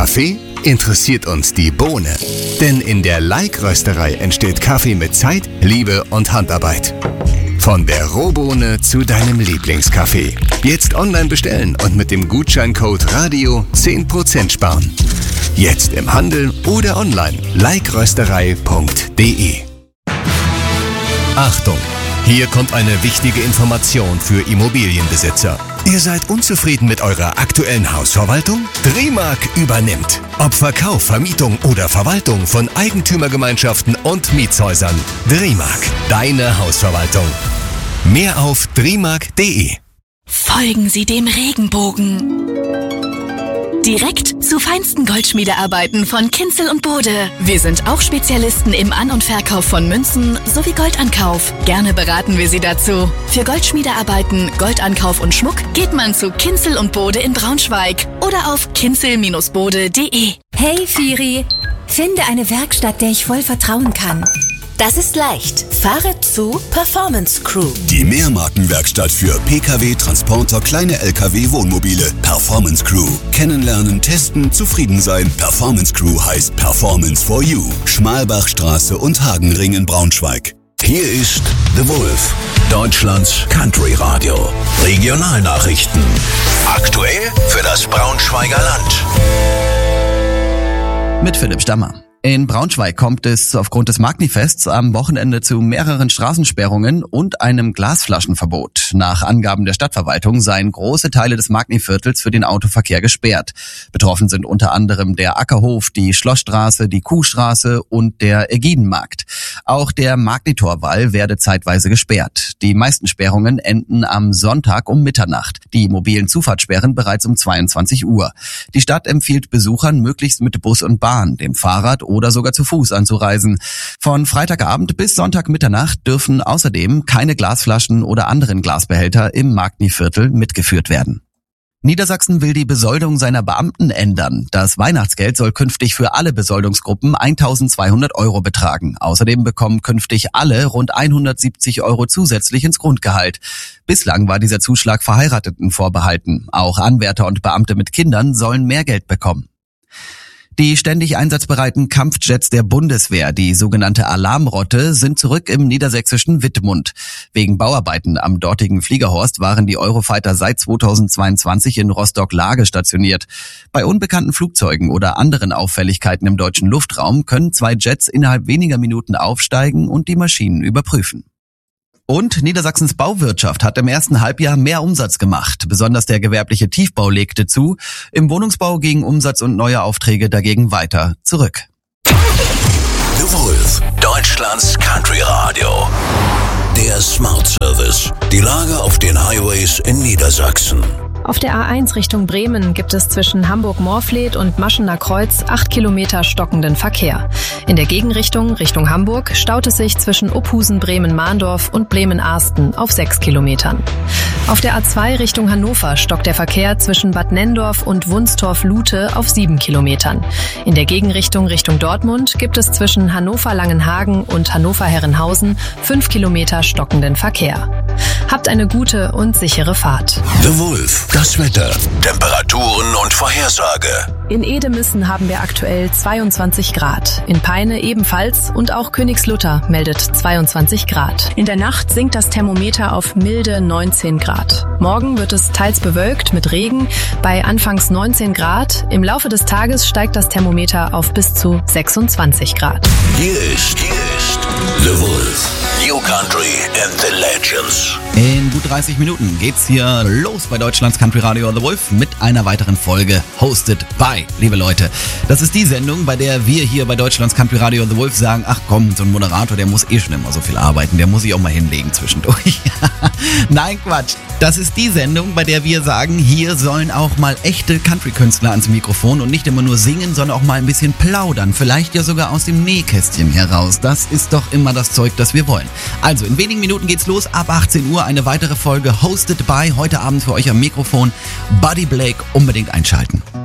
Kaffee? Interessiert uns die Bohne. Denn in der Like-Rösterei entsteht Kaffee mit Zeit, Liebe und Handarbeit. Von der Rohbohne zu deinem Lieblingskaffee. Jetzt online bestellen und mit dem Gutscheincode RADIO 10% sparen. Jetzt im Handel oder online. likerösterei.de. Achtung! Hier kommt eine wichtige Information für Immobilienbesitzer. Ihr seid unzufrieden mit eurer aktuellen Hausverwaltung? Dremark übernimmt. Ob Verkauf, Vermietung oder Verwaltung von Eigentümergemeinschaften und Mietshäusern. Dremark, deine Hausverwaltung. Mehr auf dremark.de. Folgen Sie dem Regenbogen. Direkt zu feinsten Goldschmiedearbeiten von Kinzel und Bode. Wir sind auch Spezialisten im An- und Verkauf von Münzen sowie Goldankauf. Gerne beraten wir Sie dazu. Für Goldschmiedearbeiten, Goldankauf und Schmuck geht man zu Kinzel und Bode in Braunschweig oder auf kinzel-bode.de. Hey Firi, finde eine Werkstatt, der ich voll vertrauen kann. Das ist leicht. Fahre zu Performance Crew. Die Mehrmarkenwerkstatt für Pkw, Transporter, kleine Lkw, Wohnmobile. Performance Crew. Kennenlernen, testen, zufrieden sein. Performance Crew heißt Performance for You. Schmalbachstraße und Hagenring in Braunschweig. Hier ist The Wolf, Deutschlands Country Radio. Regionalnachrichten. Aktuell für das Braunschweiger Land. Mit Philipp Stammer. In Braunschweig kommt es aufgrund des Magni-Fests am Wochenende zu mehreren Straßensperrungen und einem Glasflaschenverbot. Nach Angaben der Stadtverwaltung seien große Teile des Magni-Viertels für den Autoverkehr gesperrt. Betroffen sind unter anderem der Ackerhof, die Schlossstraße, die Kuhstraße und der Ägidenmarkt. Auch der Magnitorwall werde zeitweise gesperrt. Die meisten Sperrungen enden am Sonntag um Mitternacht. Die mobilen Zufahrtssperren bereits um 22 Uhr. Die Stadt empfiehlt Besuchern, möglichst mit Bus und Bahn, dem Fahrrad oder sogar zu Fuß anzureisen. Von Freitagabend bis Sonntagmitternacht dürfen außerdem keine Glasflaschen oder anderen Glasbehälter im Magni-Viertel mitgeführt werden. Niedersachsen will die Besoldung seiner Beamten ändern. Das Weihnachtsgeld soll künftig für alle Besoldungsgruppen 1.200 € betragen. Außerdem bekommen künftig alle rund 170 € zusätzlich ins Grundgehalt. Bislang war dieser Zuschlag Verheirateten vorbehalten. Auch Anwärter und Beamte mit Kindern sollen mehr Geld bekommen. Die ständig einsatzbereiten Kampfjets der Bundeswehr, die sogenannte Alarmrotte, sind zurück im niedersächsischen Wittmund. Wegen Bauarbeiten am dortigen Fliegerhorst waren die Eurofighter seit 2022 in Rostock-Lage stationiert. Bei unbekannten Flugzeugen oder anderen Auffälligkeiten im deutschen Luftraum können 2 Jets innerhalb weniger Minuten aufsteigen und die Maschinen überprüfen. Und Niedersachsens Bauwirtschaft hat im ersten Halbjahr mehr Umsatz gemacht. Besonders der gewerbliche Tiefbau legte zu. Im Wohnungsbau gingen Umsatz und neue Aufträge dagegen weiter zurück. The Wolf, Deutschlands Country Radio. Der Smart Service. Die Lage auf den Highways in Niedersachsen. Auf der A1 Richtung Bremen gibt es zwischen Hamburg-Morfleet und Maschener Kreuz 8 Kilometer stockenden Verkehr. In der Gegenrichtung Richtung Hamburg staut es sich zwischen Ophusen, Bremen-Mahndorf und Bremen-Arsten auf 6 Kilometern. Auf der A2 Richtung Hannover stockt der Verkehr zwischen Bad Nenndorf und Wunstorf-Lute auf 7 Kilometern. In der Gegenrichtung Richtung Dortmund gibt es zwischen Hannover-Langenhagen und Hannover-Herrenhausen 5 Kilometer stockenden Verkehr. Habt eine gute und sichere Fahrt. The Wolf, das Wetter, Temperaturen und Vorhersage. In Edemissen haben wir aktuell 22 Grad. In Peine ebenfalls und auch Königslutter meldet 22 Grad. In der Nacht sinkt das Thermometer auf milde 19 Grad. Morgen wird es teils bewölkt mit Regen bei anfangs 19 Grad. Im Laufe des Tages steigt das Thermometer auf bis zu 26 Grad. Hier ist The Wolf. New Country and the Legends. In gut 30 Minuten geht's hier los bei Deutschlands Country Radio The Wolf mit einer weiteren Folge Hosted by, liebe Leute. Das ist die Sendung, bei der wir hier bei Deutschlands Country Radio The Wolf sagen, ach komm, so ein Moderator, der muss eh schon immer so viel arbeiten, der muss sich auch mal hinlegen zwischendurch. Nein, Quatsch. Das ist die Sendung, bei der wir sagen, hier sollen auch mal echte Country-Künstler ans Mikrofon und nicht immer nur singen, sondern auch mal ein bisschen plaudern. Vielleicht ja sogar aus dem Nähkästchen heraus. Das ist doch immer das Zeug, das wir wollen. Also, in wenigen Minuten geht's los. Ab 18 Uhr eine weitere Folge Hosted by. Heute Abend für euch am Mikrofon Buddy Blake. Unbedingt einschalten.